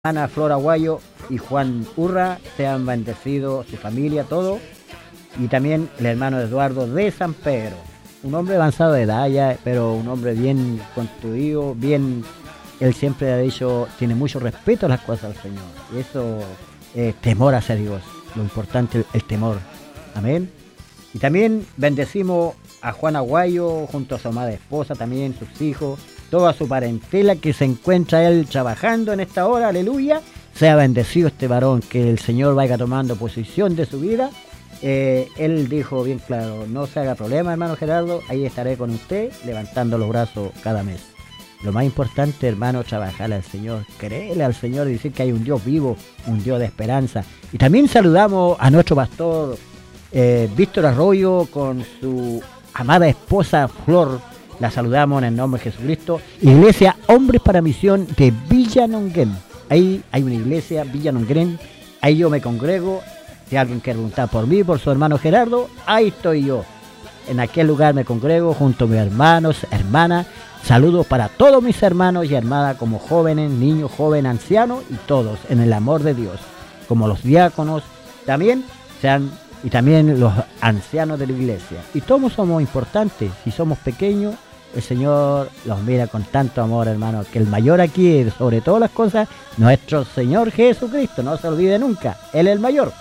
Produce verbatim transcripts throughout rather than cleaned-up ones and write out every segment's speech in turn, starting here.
Ana Flor Aguayo y Juan Urra sean bendecidos, su familia, todo. Y también el hermano Eduardo de San Pedro. Un hombre avanzado de edad ya, pero un hombre bien construido, bien. Él siempre ha dicho, tiene mucho respeto a las cosas del Señor. Y eso es temor hacia Dios. Lo importante es el temor. Amén. Y también bendecimos a Juan Aguayo junto a su amada esposa, también sus hijos, toda su parentela que se encuentra él trabajando en esta hora, aleluya. Sea bendecido este varón, que el Señor vaya tomando posición de su vida. Eh, él dijo bien claro, no se haga problema, hermano Gerardo, ahí estaré con usted levantando los brazos cada mes. Lo más importante, hermano, trabajar al Señor, creerle al Señor y decir que hay un Dios vivo, un Dios de esperanza. Y también saludamos a nuestro pastor eh, Víctor Arroyo con su amada esposa Flor. La saludamos en el nombre de Jesucristo. Iglesia Hombres para Misión de Villa Nonguén. Ahí hay una iglesia, Villa Nonguén. Ahí yo me congrego. Si alguien quiere preguntar por mí, por su hermano Gerardo, ahí estoy yo. En aquel lugar me congrego junto a mis hermanos, hermanas. Saludos para todos mis hermanos y hermanas, como jóvenes, niños, jóvenes, ancianos y todos en el amor de Dios. Como los diáconos también sean, y también los ancianos de la iglesia. Y todos somos importantes. Si somos pequeños, el Señor los mira con tanto amor, hermano, que el mayor aquí, sobre todas las cosas, nuestro Señor Jesucristo. No se olvide nunca, Él es el mayor.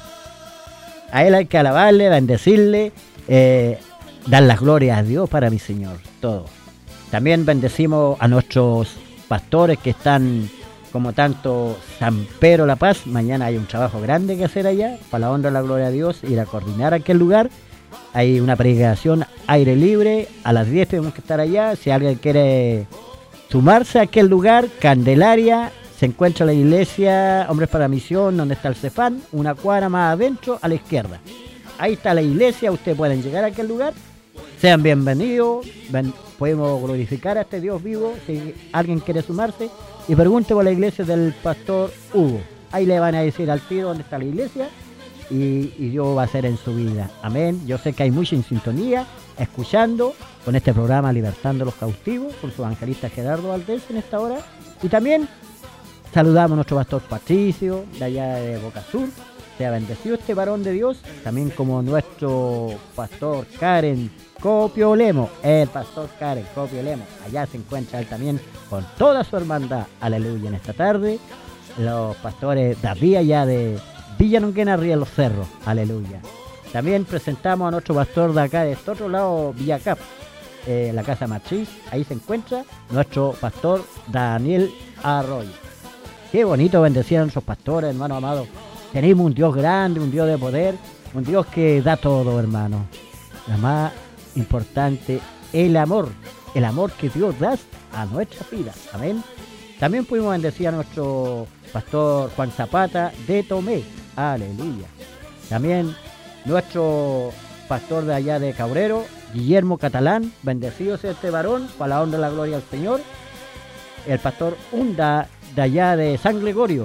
A Él hay que alabarle, bendecirle, eh, dar las glorias a Dios para mi Señor, todo. También bendecimos a nuestros pastores que están, como tanto San Pedro La Paz. Mañana hay un trabajo grande que hacer allá, para la honra y la gloria a Dios, ir a coordinar aquel lugar. Hay una predicación aire libre, a las diez tenemos que estar allá. Si alguien quiere sumarse a aquel lugar, Candelaria, se encuentra la iglesia Hombres para Misión, donde está el Cefán, una cuadra más adentro a la izquierda. Ahí está la iglesia, ustedes pueden llegar a aquel lugar. Sean bienvenidos, ben, podemos glorificar a este Dios vivo. Si alguien quiere sumarse, y pregunte por la iglesia del pastor Hugo. Ahí le van a decir al tiro dónde está la iglesia. Y, y Dios va a hacer en su vida. Amén. Yo sé que hay mucha en sintonía, escuchando con este programa Libertando los Cautivos, por su evangelista Gerardo Valdés en esta hora. Y también saludamos a nuestro pastor Patricio, de allá de Boca Sur. Sea bendecido este varón de Dios. También como nuestro pastor Karen Copio Lemo, el pastor Karen Copio Lemo. Allá se encuentra él también con toda su hermandad. Aleluya. En esta tarde, los pastores David allá de Villa Nonguén, arriba de los cerros, aleluya. También presentamos a nuestro pastor de acá, de este otro lado, Villacap, eh, la casa matriz. Ahí se encuentra nuestro pastor Daniel Arroyo. Qué bonito bendecir a nuestros pastores, hermano amado. Tenemos un Dios grande, un Dios de poder, un Dios que da todo, hermano. Lo más importante, el amor, el amor que Dios da a nuestras vidas, amén. También pudimos bendecir a nuestro pastor Juan Zapata de Tomé. Aleluya. También nuestro pastor de allá de Cabrero, Guillermo Catalán, bendecido sea este varón, para la honra y la gloria al Señor. El pastor Hunda de allá de San Gregorio.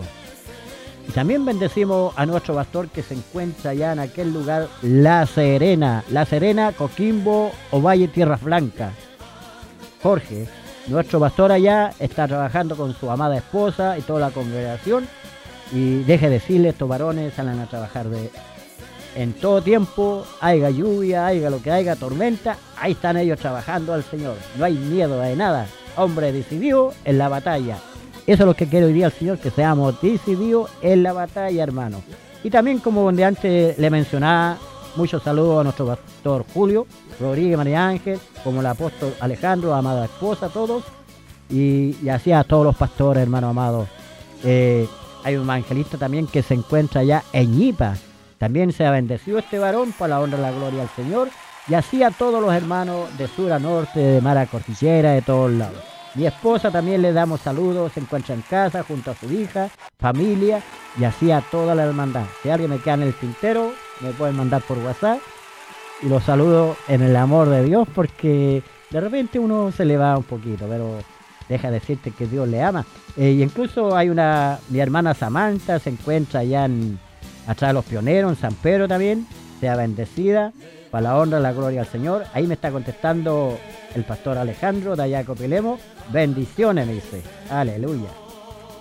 Y también bendecimos a nuestro pastor que se encuentra allá en aquel lugar, La Serena, La Serena, Coquimbo, Ovalle, Tierras Blancas. Jorge, nuestro pastor allá, está trabajando con su amada esposa y toda la congregación. Y deje decirle, estos varones salen a trabajar de, en todo tiempo, haya lluvia, haya lo que haya, tormenta, ahí están ellos trabajando al Señor. No hay miedo de nada. Hombre decidido en la batalla. Eso es lo que quiero decir al Señor, que seamos decididos en la batalla, hermano. Y también, como donde antes le mencionaba, muchos saludos a nuestro pastor Julio Rodríguez María Ángel, como el apóstol Alejandro, amada esposa, todos. Y, y así a todos los pastores, hermano amado. Eh, Hay un evangelista también que se encuentra allá en Ñipa. También se ha bendecido este varón para la honra y la gloria al Señor. Y así a todos los hermanos de sur a norte, de mar a cordillera, de todos lados. Mi esposa también le damos saludos, se encuentra en casa junto a su hija, familia, y así a toda la hermandad. Si alguien me queda en el tintero, me pueden mandar por WhatsApp. Y los saludo en el amor de Dios, porque de repente uno se le va un poquito, pero deja decirte que Dios le ama. Eh, y incluso hay una, mi hermana Samantha se encuentra allá en, atrás de los pioneros, en San Pedro también. Sea bendecida, para la honra y la gloria al Señor. Ahí me está contestando el pastor Alejandro de allá de Copilemo. Bendiciones, me dice. Aleluya.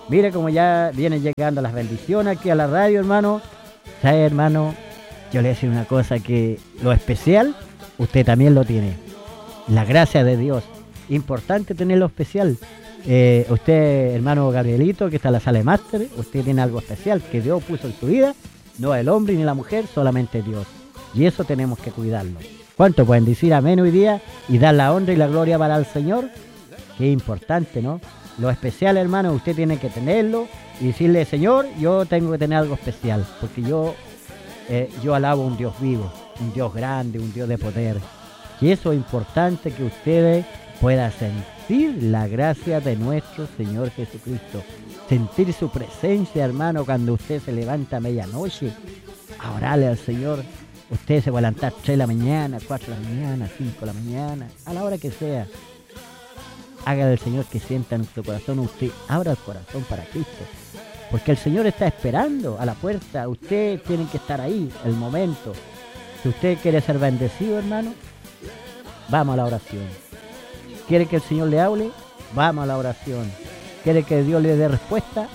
Mire como ya vienen llegando las bendiciones aquí a la radio, hermano. ¿Sabe, hermano? Yo le voy a decir una cosa, que lo especial, usted también lo tiene. La gracia de Dios. Importante tener lo especial. Eh, usted, hermano Gabrielito, que está en la sala de máster, usted tiene algo especial que Dios puso en su vida. No el hombre ni la mujer, solamente Dios. Y eso tenemos que cuidarlo. ¿Cuánto pueden decir amén hoy día y dar la honra y la gloria para el Señor? Qué importante, ¿no? Lo especial, hermano, usted tiene que tenerlo y decirle, Señor, yo tengo que tener algo especial, porque yo, eh, yo alabo a un Dios vivo, un Dios grande, un Dios de poder. Y eso es importante, que ustedes puedan sentir la gracia de nuestro Señor Jesucristo. Sentir su presencia, hermano, cuando usted se levanta a medianoche a orarle al Señor. Usted se va a levantar tres de la mañana, cuatro de la mañana, cinco de la mañana, a la hora que sea. Haga del Señor que sienta en su corazón. Usted abra el corazón para Cristo, porque el Señor está esperando a la puerta. Usted tiene que estar ahí, el momento. Si usted quiere ser bendecido, hermano, vamos a la oración. ¿Quiere que el Señor le hable? Vamos a la oración. ¿Quiere que Dios le dé respuesta?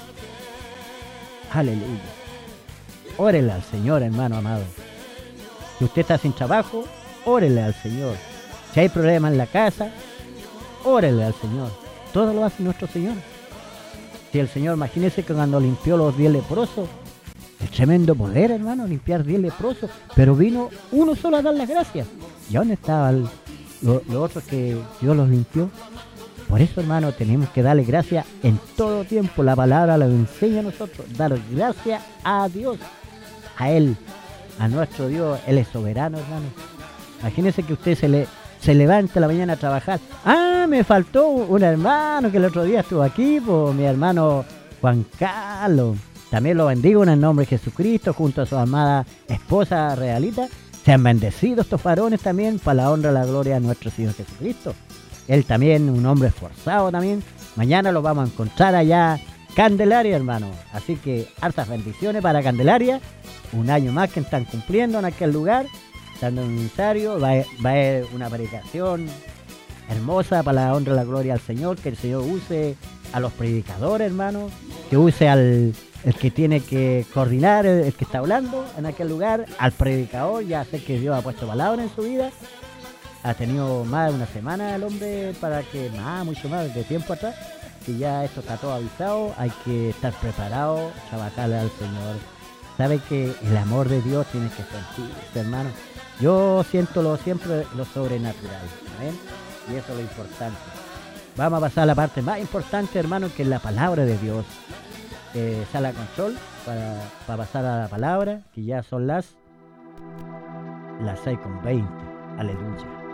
Aleluya. Órele al Señor, hermano amado. Si usted está sin trabajo, órele al Señor. Si hay problemas en la casa, órele al Señor. Todo lo hace nuestro Señor. Si el Señor, imagínese que cuando limpió los diez leprosos, el tremendo poder, hermano, limpiar diez leprosos, pero vino uno solo a dar las gracias. ¿Y dónde estaban los lo otros que Dios los limpió? Por eso, hermano, tenemos que darle gracias en todo tiempo. La palabra lo enseña a nosotros, dar gracias a Dios, a Él, a nuestro Dios. Él es soberano, hermano. Imagínese que usted se le se levanta en la mañana a trabajar. Ah, me faltó un hermano que el otro día estuvo aquí, pues mi hermano Juan Carlos. También lo bendigo en el nombre de Jesucristo, junto a su amada esposa Realita. Sean bendecidos estos varones también, para la honra y la gloria de nuestro Señor Jesucristo. Él también, un hombre esforzado también. Mañana lo vamos a encontrar allá, Candelaria, hermano. Así que hartas bendiciones para Candelaria. Un año más que están cumpliendo en aquel lugar, estando en un aniversario. Va a, va a haber una predicación hermosa para la honra y la gloria al Señor. Que el Señor use a los predicadores, hermano. Que use al el que tiene que coordinar, el, el que está hablando en aquel lugar, al predicador. Ya sé que Dios ha puesto palabra en su vida. Ha tenido más de una semana el hombre para que, más, mucho más de tiempo atrás, que ya esto está todo avisado. Hay que estar preparado, trabajarle al Señor. Sabe que el amor de Dios tiene que sentirse, hermano. Yo siento lo, siempre lo sobrenatural, ¿ven? Y eso es lo importante. Vamos a pasar a la parte más importante, hermano, que es la palabra de Dios. Eh, sala control para, para pasar a la palabra, que ya son las las seis con veinte. Aleluya.